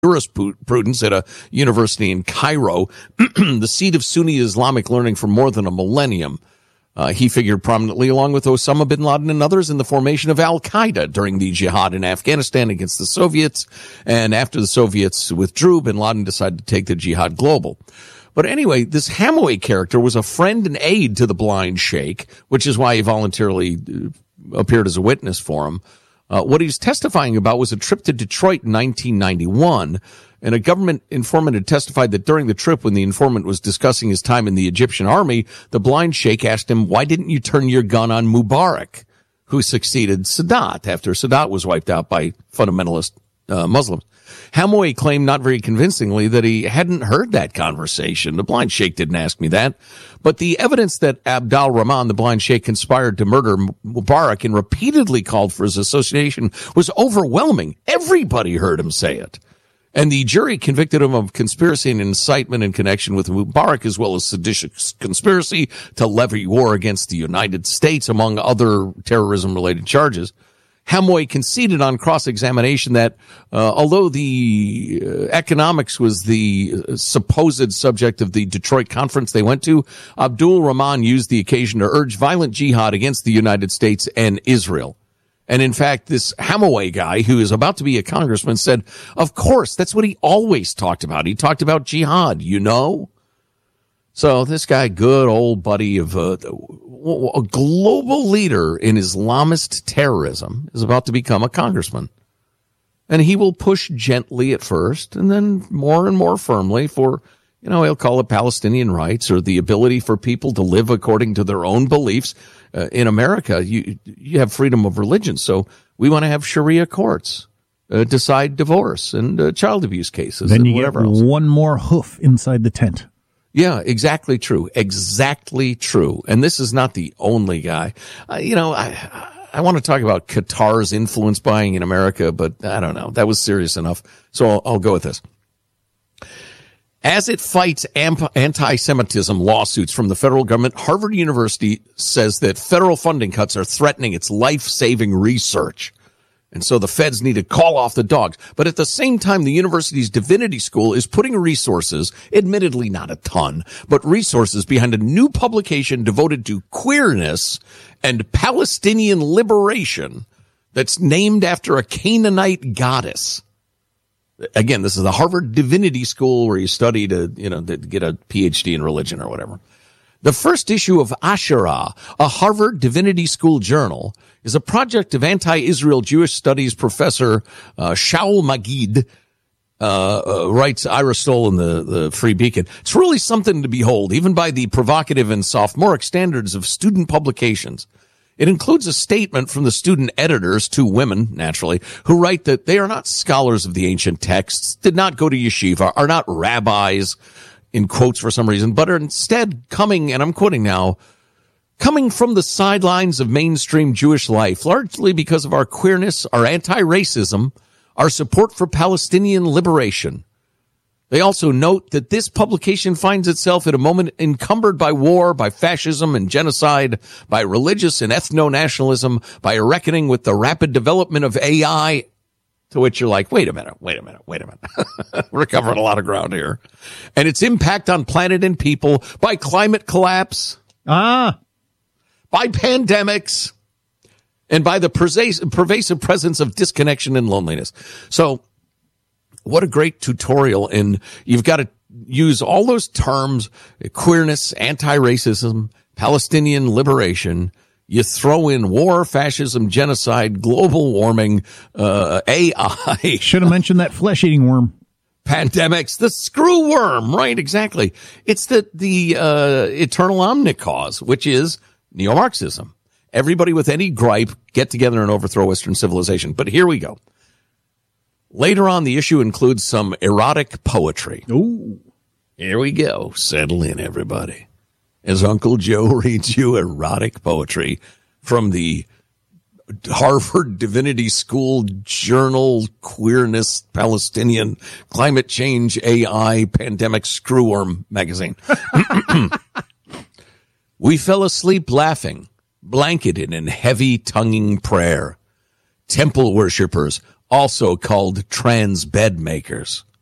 jurisprudence at a university in Cairo, the seat of Sunni Islamic learning for more than a millennium. He figured prominently, along with Osama bin Laden and others, in the formation of al-Qaeda during the jihad in Afghanistan against the Soviets. And after the Soviets withdrew, bin Laden decided to take the jihad global. But anyway, this Hamoui character was a friend and aide to the blind sheikh, which is why he voluntarily appeared as a witness for him. What he's testifying about was a trip to Detroit in 1991, and a government informant had testified that during the trip, when the informant was discussing his time in the Egyptian army, the blind sheikh asked him, "Why didn't you turn your gun on Mubarak, who succeeded Sadat after Sadat was wiped out by fundamentalist Muslims?" Hamoui claimed, not very convincingly, that he hadn't heard that conversation. The blind sheikh didn't ask me that. But the evidence that Abdul Rahman, the blind sheikh, conspired to murder Mubarak and repeatedly called for his association was overwhelming. Everybody heard him say it. And the jury convicted him of conspiracy and incitement in connection with Mubarak, as well as seditious conspiracy to levy war against the United States, among other terrorism-related charges. Hamoui conceded on cross-examination that although the economics was the supposed subject of the Detroit conference they went to, Abdul Rahman used the occasion to urge violent jihad against the United States and Israel. And in fact, this Hamoui guy, who is about to be a congressman, said, of course, that's what he always talked about. He talked about jihad, you know? So this guy, good old buddy of a global leader in Islamist terrorism, is about to become a congressman. And he will push gently at first and then more and more firmly for, he'll call it Palestinian rights or the ability for people to live according to their own beliefs. In America, you have freedom of religion. So we want to have Sharia courts decide divorce and child abuse cases. Then and you whatever get else. One more hoof inside the tent. Yeah, exactly true. Exactly true. And this is not the only guy. I want to talk about Qatar's influence buying in America, but I don't know. That was serious enough. So I'll go with this. As it fights anti-Semitism lawsuits from the federal government, Harvard University says that federal funding cuts are threatening its life-saving research. And so the feds need to call off the dogs. But at the same time, the university's divinity school is putting resources, admittedly not a ton, but resources behind a new publication devoted to queerness and Palestinian liberation that's named after a Canaanite goddess. Again, this is the Harvard Divinity School where you study to get a PhD in religion or whatever. The first issue of Asherah, a Harvard Divinity School journal, is a project of anti-Israel Jewish studies professor Shaul Magid, writes Ira Stoll in the Free Beacon. It's really something to behold, even by the provocative and sophomoric standards of student publications. It includes a statement from the student editors, two women, naturally, who write that they are not scholars of the ancient texts, did not go to yeshiva, are not rabbis, in quotes for some reason, but are instead coming, and I'm quoting now, coming from the sidelines of mainstream Jewish life, largely because of our queerness, our anti-racism, our support for Palestinian liberation. They also note that this publication finds itself at a moment encumbered by war, by fascism and genocide, by religious and ethno-nationalism, by a reckoning with the rapid development of AI, to which you're like, wait a minute. We're covering a lot of ground here. And its impact on planet and people, by climate collapse, by pandemics, and by the pervasive presence of disconnection and loneliness. So what a great tutorial. And you've got to use all those terms, queerness, anti-racism, Palestinian liberation. You throw in war, fascism, genocide, global warming, AI. Should have mentioned that flesh-eating worm. Pandemics, the screw worm, right? Exactly. It's the eternal omnicause, which is neo-Marxism. Everybody with any gripe get together and overthrow Western civilization. But here we go. Later on, the issue includes some erotic poetry. Ooh. Here we go. Settle in, everybody, as Uncle Joe reads you erotic poetry from the Harvard Divinity School Journal, Queerness, Palestinian, Climate Change, AI, Pandemic, Screwworm magazine. We fell asleep laughing, blanketed in heavy tonguing prayer. Temple worshippers, also called trans bed makers.